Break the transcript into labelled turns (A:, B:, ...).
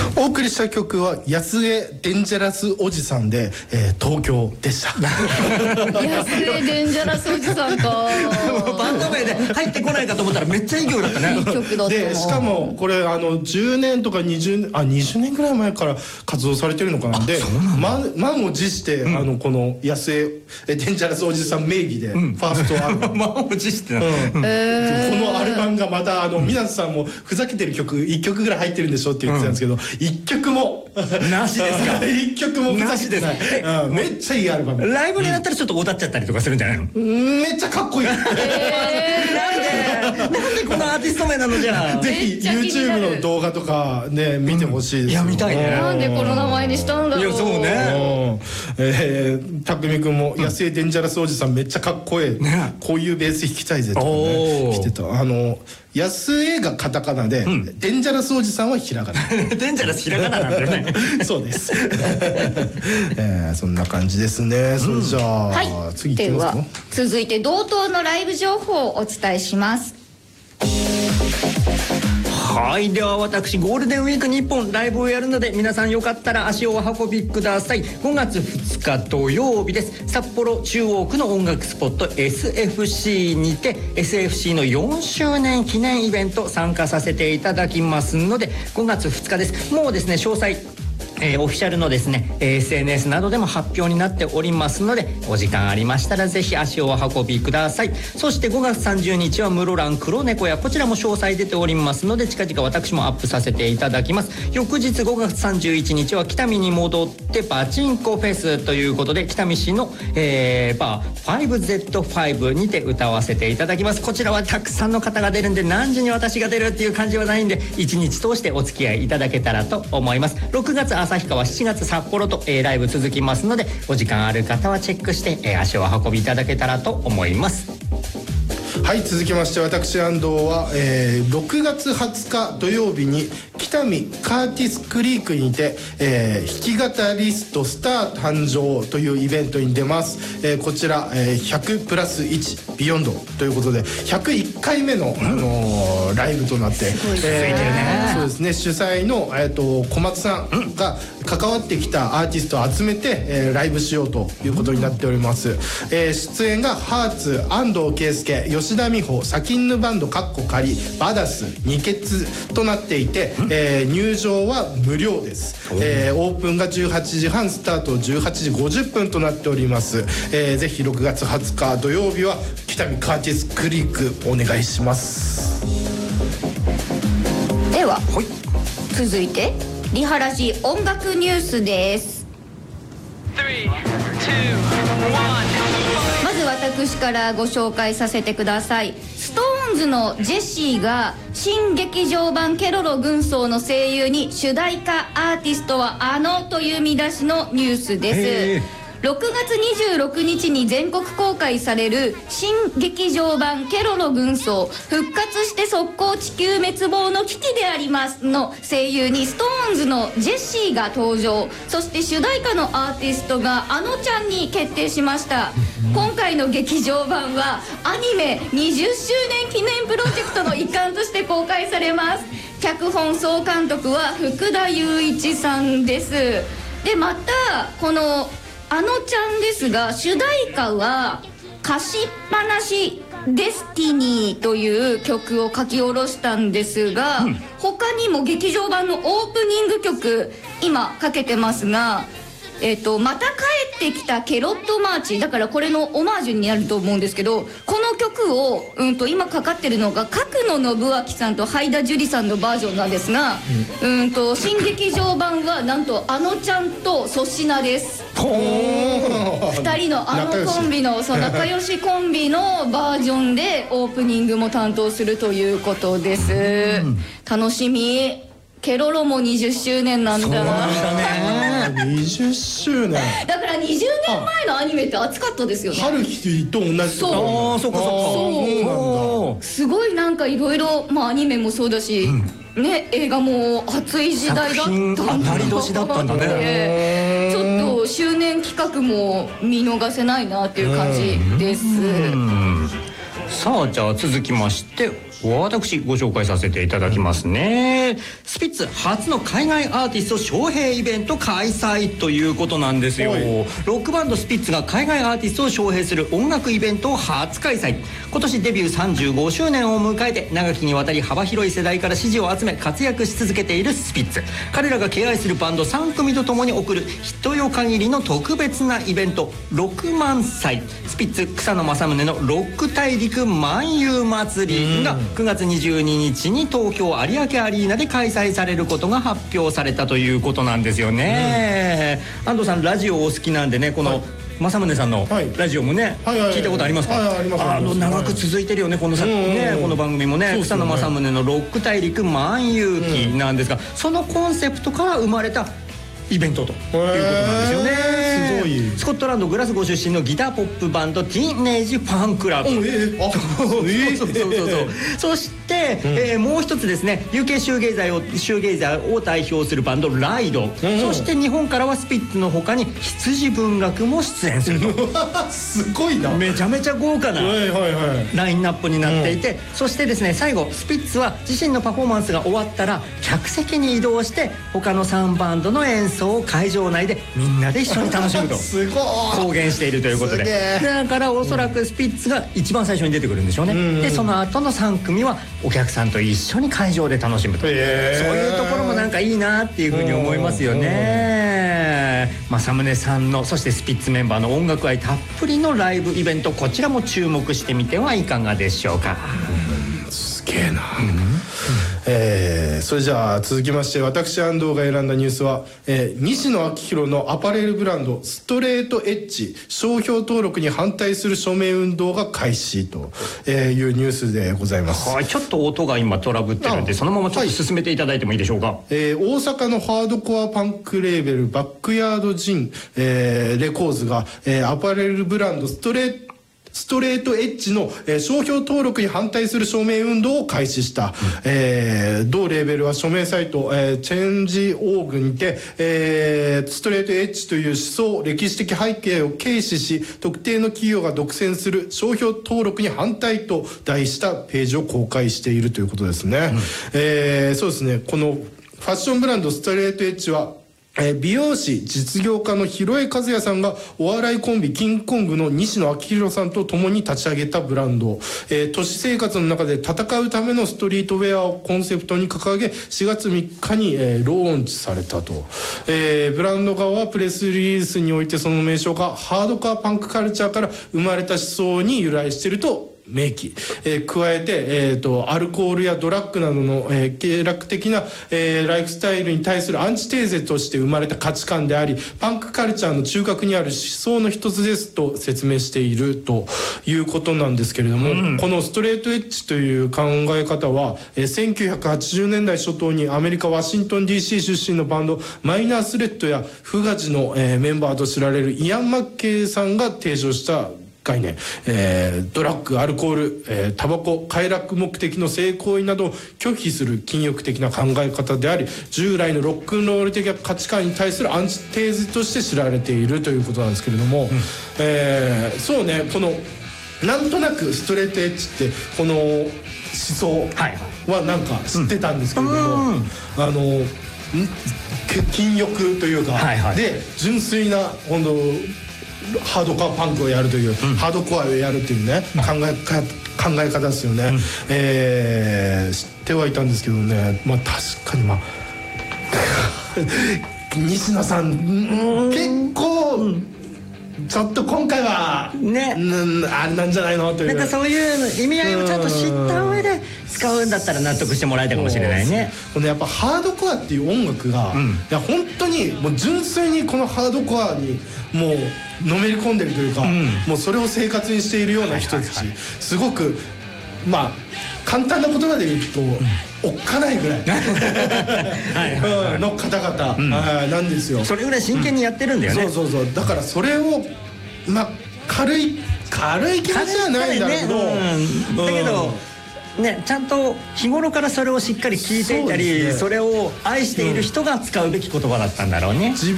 A: お送りした曲は安江デンジャラスおじさんで、東京でした。
B: 安江デンジャラスおじさんか。
C: バンド名で入ってこないかと思ったらめっちゃいい曲だったね。
B: いい曲だった。
A: でしかもこれ10年とか20年ぐらい前から活動されてるのかな。で満を持して、この安江デンジャラスおじさん名義でファーストアルバム、
C: 満を持してな、
A: このアルバムがまた皆さんもふざけてる曲1曲ぐらい入ってるんでしょって言ってたんですけど、1曲も
C: なしですか。
A: 1曲もふざけてない。めっちゃいいアルバム。
C: ライブになったらちょっと歌っちゃったりとかするんじゃないの？
A: めっちゃかっこいい。
C: なんでこのアーティスト名なの？じゃあ
A: ぜひ YouTube の動画とかね見てほしいです。
C: いや見たいね。
B: なんでこの名前にしたんだろう。
C: いやそうね。
A: たくみくんも安江デンジャラスおじさんめっちゃかっこいい、こういうベース弾きたいぜとかね来てた。安江がカタカナで、デンジャラスおじさんはひらがな。
C: デンジャラスひらがななんだよね。
A: そうです。そんな感じですね。それじゃあ、次行きますか。
B: では続いて同等のライブ情報をお伝えします。
C: はい、では私ゴールデンウィークに1本ライブをやるので、皆さんよかったら足をお運びください。5月2日土曜日です。札幌中央区の音楽スポット SFC にて SFC の4周年記念イベント参加させていただきますので、5月2日です。もうですね詳細オフィシャルのですね SNS などでも発表になっておりますので、お時間ありましたらぜひ足をお運びください。そして5月30日は室蘭黒猫屋、こちらも詳細出ておりますので、近々私もアップさせていただきます。翌日5月31日は北見に戻ってパチンコフェスということで、北見市の、バー 5Z5 にて歌わせていただきます。こちらはたくさんの方が出るんで、何時に私が出るっていう感じはないんで、1日通してお付き合いいただけたらと思います。6月旭川、7月札幌と、ライブ続きますので、お時間ある方はチェックして、足を運びいただけたらと思います。
A: はい、続きまして私安藤は、6月20日土曜日に北見カーティスクリークにて、弾き語りストスター誕生というイベントに出ます。こちら、100プラス1ビヨンドということで101回目の、ライブとなって、そうですね、主催の、小松さんが関わってきたアーティストを集めて、ライブしようということになっております。出演がハーツ、安藤圭介、吉田美穂、サキンヌバンドカッコ仮、バダス、ニケツとなっていて、入場は無料です。オープンが18時半、スタート18時50分となっております。ぜひ6月20日土曜日は北見カーティスクリークお願いします。
B: では、続いてリハラジ音楽ニュースです。まず私からご紹介させてください。ストーンズのジェシーが新劇場版ケロロ軍曹の声優に主題歌アーティストはという見出しのニュースです。6月26日に全国公開される新劇場版ケロロ軍曹復活して速攻地球滅亡の危機でありますの声優にストーンズのジェシーが登場。そして主題歌のアーティストがちゃんに決定しました。今回の劇場版はアニメ20周年記念プロジェクトの一環として公開されます。脚本総監督は福田雄一さんです。でまたこのちゃんですが、主題歌は貸しっぱなしデスティニーという曲を書き下ろしたんですが、他にも劇場版のオープニング曲今かけてますが、また帰ってきたケロットマーチ、だからこれのオマージュになると思うんですけど、この曲を、今かかってるのが角野信明さんとハイダ樹里さんのバージョンなんですが、新劇場版はなんとちゃんと粗品です。2人のコンビの仲良しコンビのバージョンでオープニングも担当するということです。楽しみ。ケロロも20周年なんだ。そう
A: なんだね。20周年。
B: だから20年前のアニメって熱かったですよね。
A: 春日と同じ。
B: そう。そう。すごいなんかいろいろアニメもそうだし、ね、映画も熱い時代だったんだ。
C: 当たり年だったんだね。
B: ちょっと周年企画も見逃せないなっていう感じです。
C: さあ、じゃあ続きまして私ご紹介させていただきますね。ススピッツ初の海外アーティスト招聘イベント開催ということなんですよ。ロックバンドスピッツが海外アーティストを招聘する音楽イベントを初開催。今年デビュー35周年を迎えて長きにわたり幅広い世代から支持を集め活躍し続けているスピッツ。彼らが敬愛するバンド3組とともに送る人よ限りの特別なイベント6万祭スピッツ草野正宗のロック大陸漫遊祭りが9月22日に東京有明アリーナで開催されることが発表されたということなんですよね。安藤さんラジオお好きなんでね、この、正宗さんのラジオもね、聞いたことありますか？長く続いてるよね、この番組もね。草野正宗のロック大陸漫遊記なんですが、そのコンセプトから生まれたイベントということなんですよね。
A: すごい。
C: スコットランドグラスゴー出身のギターポップバンドティーンエイジファンクラブ。そして、もう一つですね、 UK シューゲイザーを代表するバンドライド、そして日本からはスピッツの他に羊文学も出演すると
A: すごいな。
C: めちゃめちゃ豪華なラインナップになっていて、そしてですね、最後スピッツは自身のパフォーマンスが終わったら客席に移動して他の3バンドの演奏を会場内でみんなで一緒に楽しむと公言しているということで、だからおそらくスピッツが一番最初に出てくるんでしょうね。でその後の3組はお客さんと一緒に会場で楽しむと、そういうところもなんかいいなっていうふうに思いますよね。正宗さんの、そしてスピッツメンバーの音楽愛たっぷりのライブイベント、こちらも注目してみてはいかがでしょうか。
A: すげえな。それじゃあ続きまして、私安藤が選んだニュースは、西野昭弘のアパレルブランドストレートエッジ商標登録に反対する署名運動が開始というニュースでございます。
C: はい、ちょっと音が今トラブってるんで、そのままちょっと進めていただいてもいいでしょうか。
A: 大阪のハードコアパンクレーベルバックヤードジン、レコーズが、アパレルブランドストレートエッジの、商標登録に反対する署名運動を開始した、同レーベルは署名サイト、チェンジオーグにて、ストレートエッジという思想歴史的背景を軽視し特定の企業が独占する商標登録に反対と題したページを公開しているということですね。そうですね、このファッションブランドストレートエッジは美容師実業家の広江和也さんがお笑いコンビキングコングの西野昭弘さんと共に立ち上げたブランド、都市生活の中で戦うためのストリートウェアをコンセプトに掲げ4月3日に、ローンチされたと、ブランド側はプレスリリースにおいてその名称がハードカーパンクカルチャーから生まれた思想に由来していると明記、加えて、アルコールやドラッグなどの、経絡的な、ライフスタイルに対するアンチテーゼとして生まれた価値観であり、パンクカルチャーの中核にある思想の一つですと説明しているということなんですけれども、このストレートエッジという考え方は、1980年代初頭にアメリカワシントン DC 出身のバンドマイナースレッドやフガジの、メンバーと知られるイアン・マッケイさんが提唱した概念、ドラッグ、アルコール、タバコ、快楽目的の性行為などを拒否する禁欲的な考え方であり、従来のロックンロール的な価値観に対するアンチテーゼとして知られているということなんですけれども、そうね、このなんとなくストレートエッジってこの思想はなんか知ってたんですけれども、禁欲というか、で純粋な本当ハードコアパンクをやるという、ハードコアをやるというね、考え方ですよね。知ってはいたんですけどね、確かに西野さん、結構ちょっと今回はね、あれなんじゃないのという、
C: なんかそういう意味合いをちゃんと知った上で使うんだったら納得してもらえたかもしれないね。
A: このやっぱハードコアっていう音楽が、いや本当にもう純粋にこのハードコアにもうのめり込んでるというか、もうそれを生活にしているような人たち、すごく簡単な言葉で言うと、おっかないぐらいの方々なんですよ。
C: それぐらい真剣にやってるんだよね。
A: そうだからそれを軽い気持ちはないんだけど、
C: だけどね、ちゃんと日頃からそれをしっかり聞いていたり、それを愛している人が使うべき言葉だったんだろうね。